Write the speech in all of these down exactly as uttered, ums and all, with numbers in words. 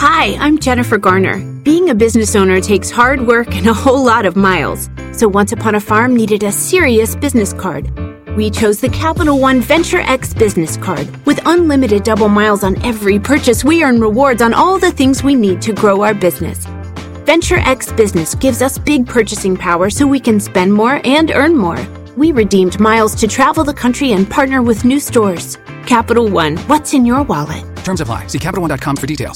Hi, I'm Jennifer Garner. Being a business owner takes hard work and a whole lot of miles. So Once Upon a Farm needed a serious business card. We chose the Capital One Venture X business card. With unlimited double miles on every purchase, we earn rewards on all the things we need to grow our business. Venture X Business gives us big purchasing power so we can spend more and earn more. We redeemed miles to travel the country and partner with new stores. Capital One, what's in your wallet? Terms apply. See capital one dot com for details.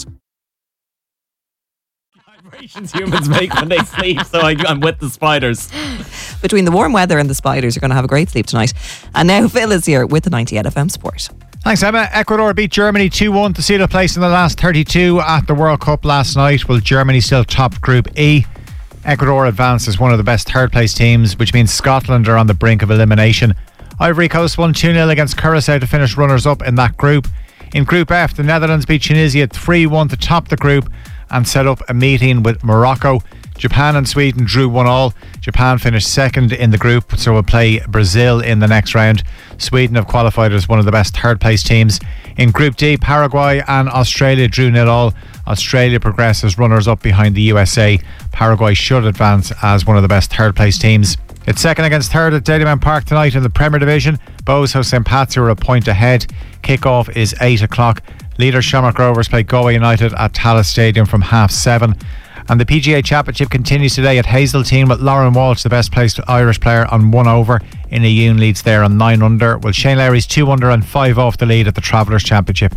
Vibrations humans make when they sleep, so I, I'm with the spiders. Between the warm weather and the spiders, you're going to have a great sleep tonight. And now Phil is here with the ninety-eight F M Sport. Thanks, Emma. Ecuador beat Germany two one to seal a place in the last thirty-two at the World Cup last night. Will Germany still top Group E? Ecuador advanced as one of the best third place teams, which means Scotland are on the brink of elimination. Ivory Coast won two nil against Curacao to finish runners up in that group. In Group F, the Netherlands beat Tunisia three one to top the group and set up a meeting with Morocco. Japan and Sweden drew one all. Japan finished second in the group, so will play Brazil in the next round. Sweden have qualified as one of the best third place teams. In Group D, Paraguay and Australia drew nil all. Australia progress as runners up behind the U S A. Paraguay should advance as one of the best third place teams. It's second against third at Dalymount Park tonight in the Premier Division. Bows host Saint Pat's are a point ahead. Kick-off is eight o'clock. Leader Shamrock Rovers play Galway United at Tallaght Stadium from half seven. And the P G A Championship continues today at Hazeltine with Lauren Walsh, the best placed Irish player, on one over. Ina Yoon leads there on nine under, while Shane Lowry's two under and five off the lead at the Travellers Championship.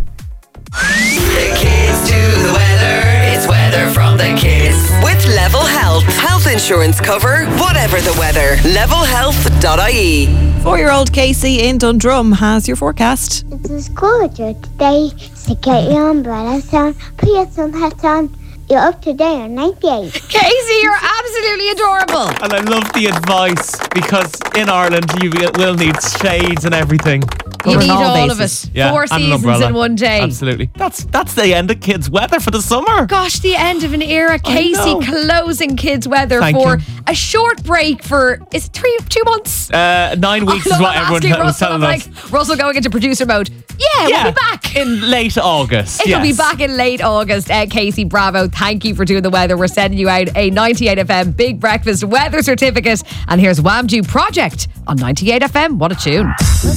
The kids do the weather. It's weather from the kids. With Level Health. Health insurance cover, whatever the weather. level health dot I E. Four-year-old Casey in Dundrum has your forecast. It's gorgeous today, so get your umbrellas on, put your sun hats on. You're up to date on ninety-eight. Casey, you're absolutely adorable. And I love the advice, because in Ireland you will need shades and everything. You Over need all all bases. of it. Yeah, Four and an seasons umbrella. in one day. Absolutely. That's that's the end of kids' weather for the summer. Gosh, the end of an era. Casey know. closing kids' weather Thank for you. a short break for, is it three, two months? Uh, nine weeks Oh, is no, what I'm everyone asking was Russell, telling I'm us. like, Russell going into producer mode. Yeah, Yeah, we'll be back. in late August. It'll yes. be back in late August. Uh, Casey, bravo. Thank you for doing the weather. We're sending you out a ninety-eight F M Big Breakfast weather certificate. And here's Wham Doo Project on ninety-eight F M. What a tune.